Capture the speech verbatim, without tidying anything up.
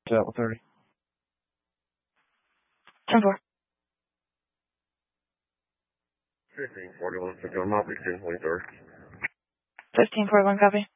Chapel thirty. ten four. fifteen forty-one, St. John Mopey, fifteen forty-three. fifteen forty-one, copy.